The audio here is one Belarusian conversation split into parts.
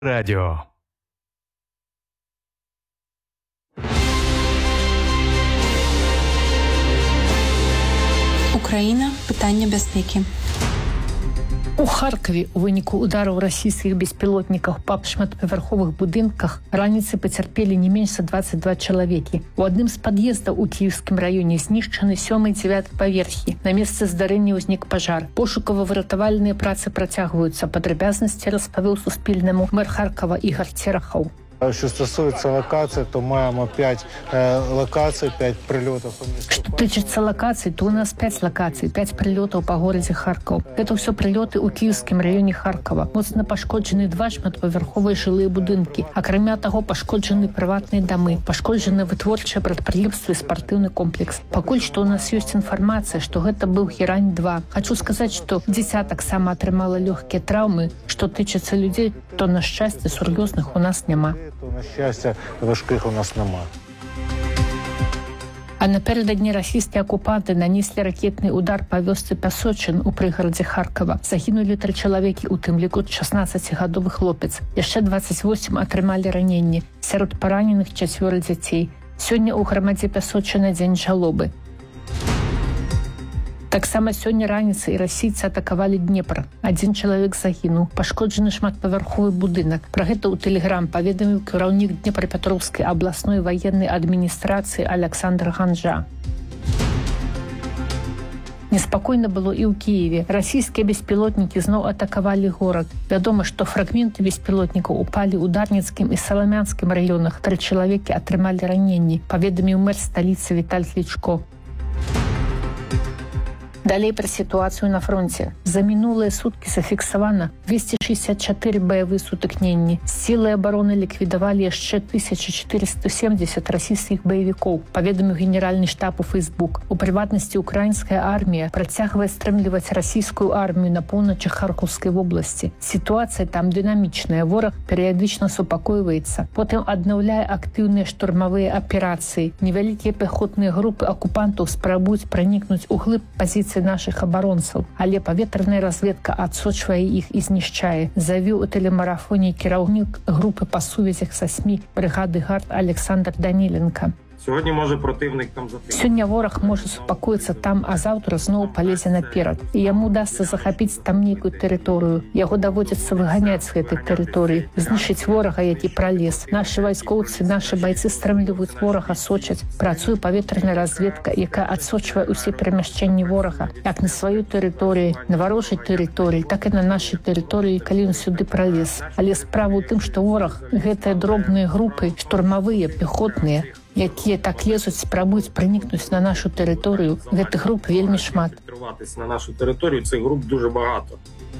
Радіо. Україна. Питання безпеки. У Харкові у выніку удараў расійскіх беспілотнікаў па шматпавярховых будынках раніцай пацярпелі не менш за 22 чалавекі. У адным з пад'ездаў у кіеўскім раёне знішчаны 7 і 9 паверхі. На месцы здарэння ўзнік пажар. Пошукава-выратавальныя працы працягваюцца. Падрабязнасці распавёў Суспільнаму мэр Харкова Ігор Терехов. Що стосується локацій, то маємо 5 локацій, 5 прильотів. Что тычыцца локаций, то у нас 5 локаций, 5 прилетов по городе Харков. Это все прилеты у киевском районе Харкова. Моцна пашкоджаны 2 шматпавярховыя жылыя будынкі. Акрамя таго, пашкоджаны прыватныя дамы, пашкоджаны вытворчае прадпрыемства і спартыўны комплекс. Пакуль што у нас ёсць інфармацыя, што гэта быў Герань-2. Хочу сказаць, што дзіця таксама атрымала лёгкія траўмы. Што тычыцца людзей, то, на шчасце, сур'ёзных у нас няма. То, на щастя, важких у нас нема. А напердадні расійскія акупанты нанеслі ракетны удар па вёсцы Пясочын у прыгарадзе Харкова. Загінулі 3 чалавекі, у тым ліку 16-гадовы хлопец. Яшчэ 28 атрымалі раненні. Сярод параненых 4 дзяцей. Сёння ў грамадзе Пясочына дзень жалобы. Таксама сёння раніцай расійцы атакавалі Днепр. 1 чалавек загінуў. Пашкоджаны шматпавярховы будынак. Пра гэта ў Тэлеграм паведаміў кіраўнік Днепрапетровскай абласной ваеннай адміністрацыі Александр Ганжа. Неспакойна было і ў Кіеве. Расійскія беспілотнікі зноў атакавалі горад. Вядома, што фрагменты беспілотнікаў упалі ў Дарніцкім і Саламянскім раёнах. 3 чалавекі атрымалі раненні, паведаміў мэр сталіцы Віталь Клічко. Далей пра сітуацыю на фронце. За мінулыя суткі зафіксавана 264 баявыя сутыкненні. Сілы абароны ліквідавалі яшчэ 1470 расійскіх баевікоў, паведаміў генеральны штаб у Фейсбук. У прыватнасці украінская армія працягвае стрымліваць расійскую армію на поўначы Харкаўскай вобласці. Сітуацыя там дынамічная. Вораг перыядычна супакойваецца. Потым аднаўляе актыўныя штурмавыя аперацыі. Невялікія пяхотныя групы акупантаў спрабуюць пранікнуць у глыб пазіцый наших абаронцаў, але паветраная разведка адсочвае іх і знішчае, заявіў у тэлемарафоне кіраўнік групы па сувязях са СМІ брыгады ГАРД Александр Даніленко. Сьогодні може противник там затримати. Сёння вораг можа супакоіцца там, а заўтра зноў палезе наперад. І яму удасца захапіць там нейкую тэрыторыю. Яго даводзіцца выганяць з гэтай тэрыторыі, знішчыць ворага, які пралез. Нашы вайскоўцы, нашы байцы стрымліваюць ворага, сочаць. Працуе паветраная разведка, якая адсочвае ўсе перамяшчэнні ворага, як на сваёй тэрыторыі, на варожай тэрыторыі, так і на нашай тэрыторыі, калі ён сюды пралез. Але справа ў тым, што вораг гэтыя дробныя групы, штурмавыя, пехотныя, якія так лезуць, спрабуюць пранікнуць на нашу тэрыторыю. Гэтых груп вельмі шмат. На нашу тэрыторыю цих груп дуже багато.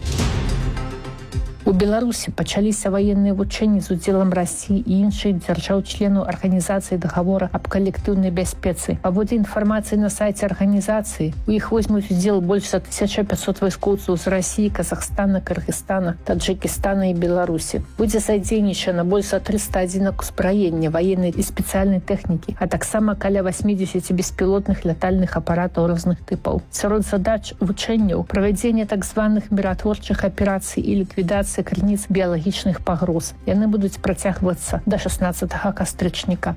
У Беларусі пачаліся ваенныя вучэнні з удзелам Расіі і іншых дзяржаў-членаў арганізацыі дагавора аб калектыўнай бяспецы. Паводле інфармацыі на сайце арганізацыі, у іх возьмуць удзел больш за 1500 вайскоўцаў з Расіі, Казахстана, Кыргызстана, Таджыкістана і Беларусі. Будзе задзейнічана больш за 300 адзінак узбраення, ваеннай і спецыяльнай тэхнікі, а таксама каля 80 беспілотных лятальных апаратаў розных тыпаў. Сярод задач вучэнняў правядзенне так званых міратворчых аперацый і ліквідацыі крыніц біялагічных пагроз. Яны будуць працягвацца да 16 кастрычніка.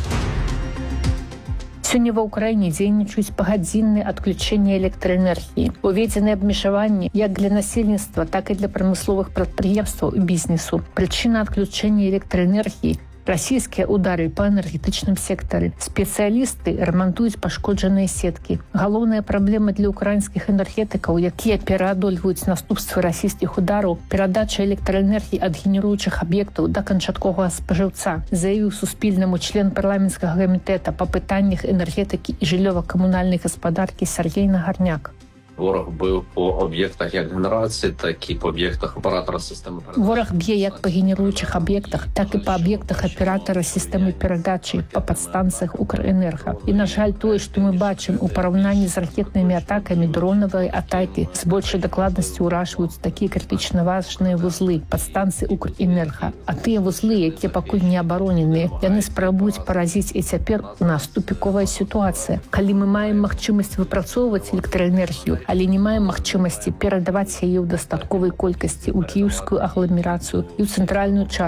Сёння ва ўкраіне дзейнічаюць пагадзінныя адключэнні электраэнергіі. Уведзены абмежаванні як для насельніцтва, так і для прамысловых прадпрыемстваў і бізнесу. Прычына адключэння электраэнергіі – расійскія ўдары па энергетычным сектары. Спецыялісты рамантуюць пашкоджаныя сеткі. Галоўная праблема для украінскіх энергетыкаў, якія пераадольваюць наступствы расійскіх удараў, перадача электраэнергіі ад генеруючых аб'ектаў да канчатковага спажыўца, заявіў Суспільнаму член парламенцкага камітэта па пытаннях энергетыкі і жыллёва-камунальнай гаспадаркі Сергей Нагарняк. Ворог бив по об'єктах як генерації, так і по об'єктах оператора системи передачі. Ворог б'є як по генеруючих об'єктах, так і по об'єктах оператора системи передачі, по подстанціях Укренерго. І, на жаль, тое, що ми бачимо у порівнянні з ракетними атаками, дронові атаки з більшою докладністю уражують такі критично важні вузли подстанції Укренерго. А ті вузли, які поки не оборонені, вони спробують поразити і тепер у нас тупіковая ситуація. Коли ми маємо можливість випрацьовувати електроенергію, але не маем магчымасці перадаваць яе ў дастатковай колькасці ў кіеўскую агламерацыю і ў цэнтральную частку